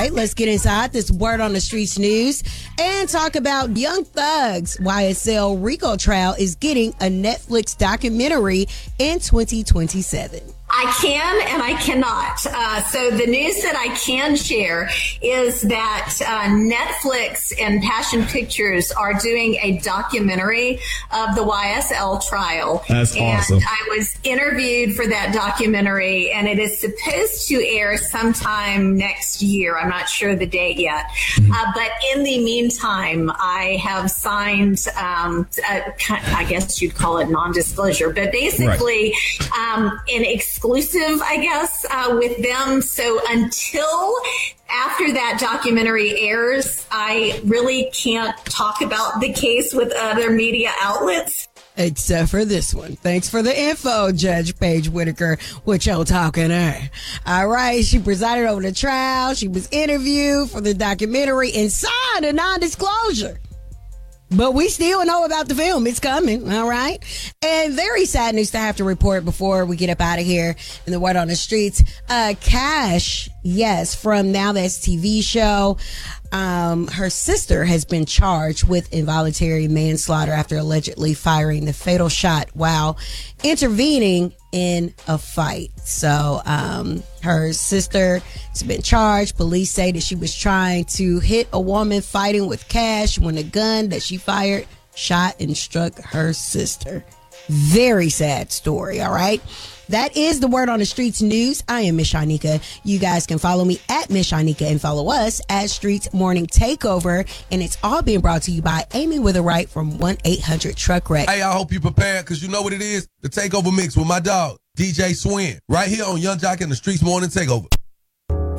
right, let's get inside this Word on the Streets news and talk about Young Thug's YSL Rico trial is getting a Netflix documentary in 2027. I can and I cannot. So the news that I can share is that Netflix and Passion Pictures are doing a documentary of the YSL trial. That's awesome. And I was interviewed for that documentary, and it is supposed to air sometime next year. I'm not sure the date yet. But in the meantime, I have signed, I guess you'd call it non-disclosure, but basically an exclusive, I guess, with them. So until after that documentary airs, I really can't talk about the case with other media outlets. Except for this one. Thanks for the info, Judge Paige Whitaker. What y'all talking her? All right, she presided over the trial. She was interviewed for the documentary and signed a non-disclosure. But we still know about the film. It's coming, all right? And very sad news to have to report before we get up out of here in the Word on the Streets. Cash, yes, from Now That's TV show. Her sister has been charged with involuntary manslaughter after allegedly firing the fatal shot while intervening in a fight. So her sister has been charged. Police say that she was trying to hit a woman fighting with Cash when a gun that she fired shot and struck her sister. Very sad story, all right? That is the Word on the Streets news. I am Miss Shanika. You guys can follow me at Miss Shanika and follow us at Streets Morning Takeover. And it's all being brought to you by Amy with a Right from 1-800-TRUCK-WRECK. Hey, I hope you prepared because you know what it is. The Takeover Mix with my dog, DJ Swin. Right here on Young Jock and the Streets Morning Takeover.